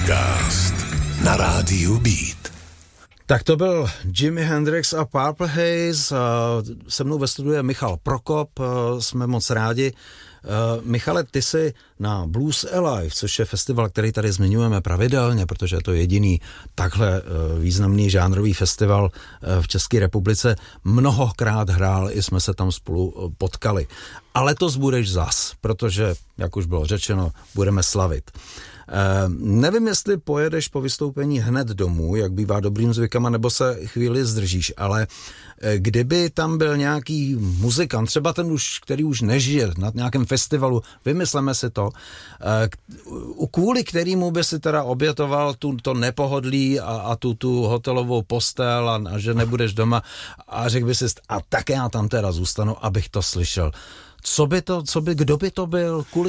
Bluescast na rádiu Beat. Tak to byl Jimi Hendrix a Purple Haze. Se mnou ve studiu je Michal Prokop, jsme moc rádi. Michale, ty jsi na Blues Alive, což je festival, který tady zmiňujeme pravidelně, protože je to jediný takhle významný žánrový festival v České republice, mnohokrát hrál, i jsme se tam spolu potkali. A letos budeš zas, protože, jak už bylo řečeno, budeme slavit. Nevím, jestli pojedeš po vystoupení hned domů, jak bývá dobrým zvykem, nebo se chvíli zdržíš, ale kdyby tam byl nějaký muzikant, třeba ten už, který už nežije na nějakém festivalu, vymysleme si to, kvůli kterému by si teda obětoval to nepohodlí a tu hotelovou postel a že nebudeš doma a řekl by si, a tak já tam teda zůstanu, abych to slyšel. Kdo by to byl, kvůli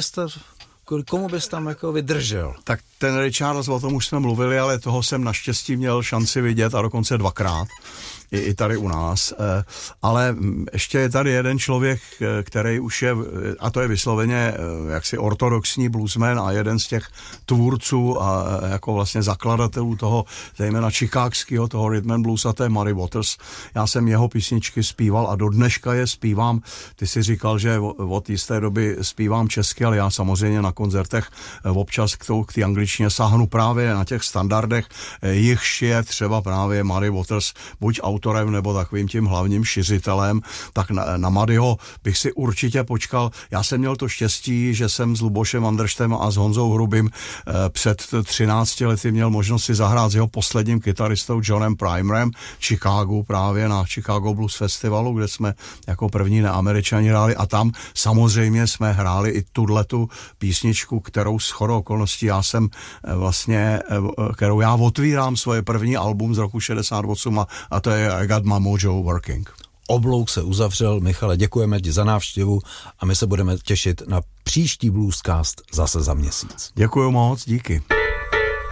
komu bys tam jako vydržel? Tak ten Richards, o tom už jsme mluvili, ale toho jsem naštěstí měl šanci vidět a dokonce dvakrát. I tady u nás. Ale ještě je tady jeden člověk, který už je, a to je vysloveně jaksi ortodoxní bluesman a jeden z těch tvůrců a jako vlastně zakladatelů toho, zejména chicagského, toho rhythm and blues, a to je Muddy Waters. Já jsem jeho písničky zpíval a do dneška je zpívám. Ty si říkal, že od jisté doby zpívám česky, ale já samozřejmě na koncertech občas k té angličtině sáhnu právě na těch standardech. Jichž je třeba právě Muddy Waters, buď autorem nebo takovým tím hlavním šiřitelem, tak na Muddyho bych si určitě počkal. Já jsem měl to štěstí, že jsem s Lubošem Andrštem a s Honzou Hrubým před 13 lety měl možnost si zahrát s jeho posledním kytaristou Johnem Primerem v Chicagu, právě na Chicago Blues Festivalu, kde jsme jako první neameričani hráli a tam samozřejmě jsme hráli i tuhletu písničku, kterou shodou okolností já jsem vlastně, kterou já otvírám svoje první album z roku 68 a to je I Got My Mojo Working. Oblouk se uzavřel. Michale, děkujeme ti za návštěvu a my se budeme těšit na příští Bluescast zase za měsíc. Děkuju moc, díky.